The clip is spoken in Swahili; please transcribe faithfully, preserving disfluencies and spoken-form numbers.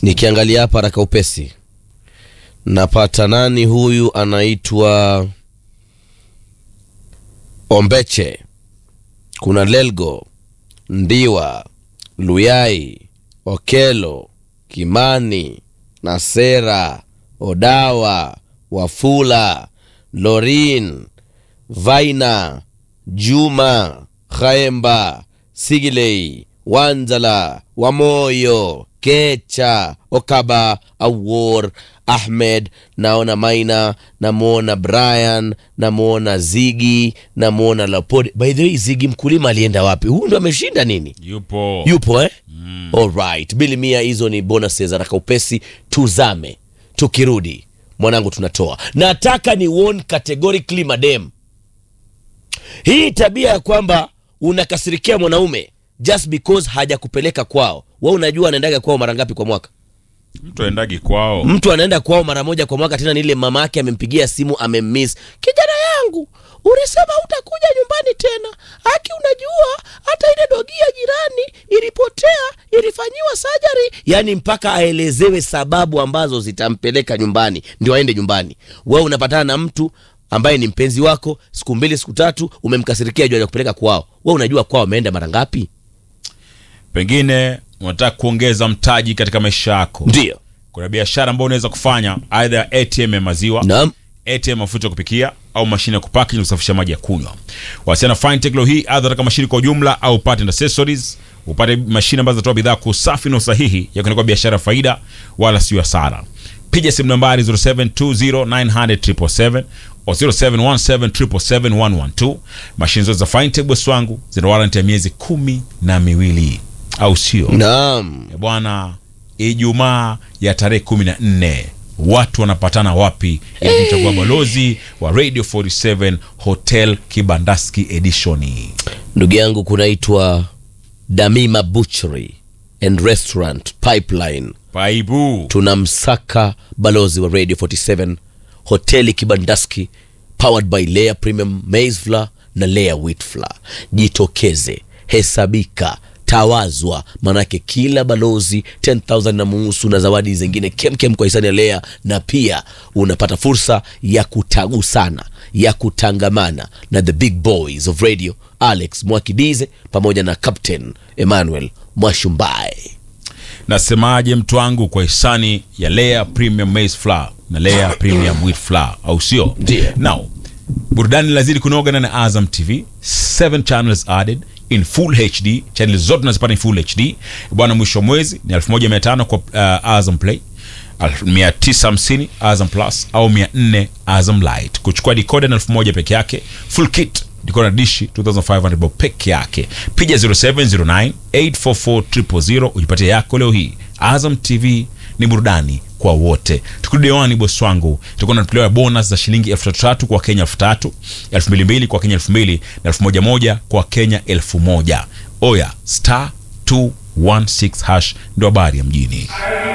Nikiangalia hapa haraka upesi napata nani huyu anaitwa Ombeche, kuna Lelgo, Ndiwa, Luyai, Okelo, Kimani, Nasera, Odawa, Wafula, Lorin, Vaina, Juma, Khaemba, Sigilei, Wanzala, Wamoyo, Kecha, Okaba, Awor, Ahmed, naona Maina, namuona Brian, namuona Ziggy, namuona Lapodi. By the way, Ziggy mkulima alienda wapi? Huyu ndo ameshinda nini? Yupo. Yupo eh? Mm. Alright. Bili mia hizo ni bonuses za upesi, tuzame. Tukirudi, mwanangu tunatoa. Nataka ni warn categorically madem. Hii tabia ya kwamba unakasirikia mwanaume just because hajakupeleka kwao. Wewe unajua anaendaga kwao mara ngapi kwa mwaka? Mtu aendagi kwao. Mtu anaenda kwao mara moja kwa mwaka, tena ni ile mama yake amempigia simu amemiss. Kijana yangu, ulisema utakuja nyumbani tena. Haki unajua hata ile dogi ya jirani ilipotea, ilifanyiwa surgery. Yaani mpaka aelezewe sababu ambazo zitampeleka nyumbani ndio aende nyumbani. Wewe unapatana na mtu ambaye ni mpenzi wako, siku mbili siku tatu umemkasirikia juu ya kupeleka kwao. Wewe unajua kwao ameenda mara ngapi? Pengine unataka kuongeza mtaji katika maisha yako. Ndio. Kuna biashara ambayo unaweza kufanya, either A T M ya maziwa, Naam, A T M mafuta ya kupikia au mashine ya kupaki na kusafisha maji ya kunywa. Wasiana Fintech leo hii, either katika mashine kwa jumla au patent accessories, upate mashine ambazo zinatoa bidhaa kwa usafi na usahihi ya kunakuwa biashara faida wala sio hasara. Piga simu nambari zero seven two zero nine zero zero seven seven au zero seven one seven seven seven one one two. Mashine zote za Fintech boss wangu zina warranty ya miezi kumi na miwili. Au sio? naam. E bwana, Ijumaa ya tarehe kumi na nne watu wanapatana wapi ili kuchagua balozi wa Radio forty-seven Hotel Kibandaski Edition? Ndugu yangu, kunaitwa Damima Butchery and Restaurant Pipeline. Paibu. Tunamsaka balozi wa Radio forty-seven Hotel Kibandaski, powered by Lea Premium Maize Flour na Lea Wheat Flour. Jitokeze, hesabika, tawazwa, manake kila balozi ten thousand na muhusu na zawadi zingine kem kem kwa hisani ya Lea, na pia unapata fursa ya kutagusana, ya kutangamana na the big boys of radio, Alex Mwakidize pamoja na Captain Emmanuel Mwashumbai. Nasemaje mtu wangu, kwa hisani ya Lea Premium Maize Flour na Lea Premium Wheat Flour, au sio? Ndiyo. Now, burudani lazidi kunoga na Azam T V, seven channels added in full H D. Channel zote nazipata in full H D. Bwana, mwisho mwezi ni elfu moja mia tano kwa uh, Azam Play, mia tisa hamsini Azam Plus au mia nne Azam Lite. Kuchukua decoder na elfu moja peke yake, full kit decoder dishi two thousand five hundred peke yake. Piga zero seven zero nine eight four four zero zero zero ujipatie yako leo hii. Azam T V ni burudani kwa wote. Tukirudi hewani boss wangu, tutakuwa tunatoa bonus za shilingi elfu tatu kwa Kenya elfu tatu, elfu mbili mbili kwa Kenya elfu mbili na elfu moja moja kwa Kenya elfu moja. Oya, star two one six hash ndio habari ya mjini.